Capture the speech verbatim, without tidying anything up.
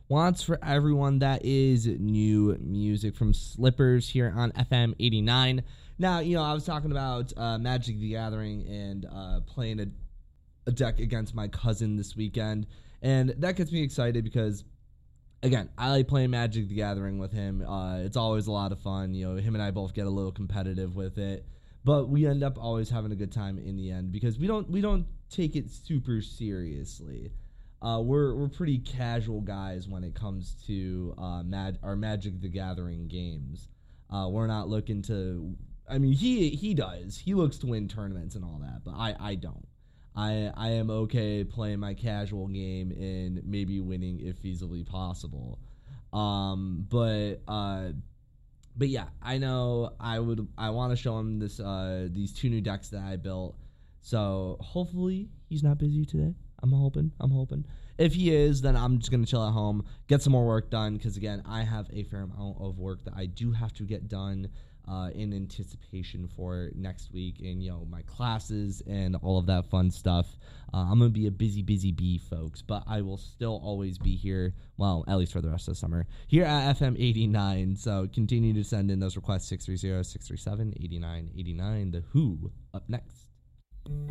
wants for everyone. That is new music from Slippers here on F M eighty-nine. Now, you know, I was talking about uh, Magic the Gathering and uh, playing a, a deck against my cousin this weekend, and that gets me excited because, again, I like playing Magic the Gathering with him. Uh, it's always a lot of fun. You know, him and I both get a little competitive with it, but we end up always having a good time in the end because we don't we don't take it super seriously. Uh, we're we're pretty casual guys when it comes to uh, mag- our Magic the Gathering games. Uh, we're not looking to. I mean, he he does. He looks to win tournaments and all that, but I, I don't. I I am okay playing my casual game and maybe winning if feasibly possible. Um, but uh, but yeah, I know I would. I want to show him this uh these two new decks that I built. So hopefully he's not busy today. I'm hoping. I'm hoping. If he is, then I'm just going to chill at home, get some more work done, because, again, I have a fair amount of work that I do have to get done uh, in anticipation for next week and, you know, my classes and all of that fun stuff. Uh, I'm going to be a busy, busy bee, folks, but I will still always be here, well, at least for the rest of the summer, here at F M eighty-nine. So continue to send in those requests, six three zero, six three seven, eight nine eight nine. The Who up next.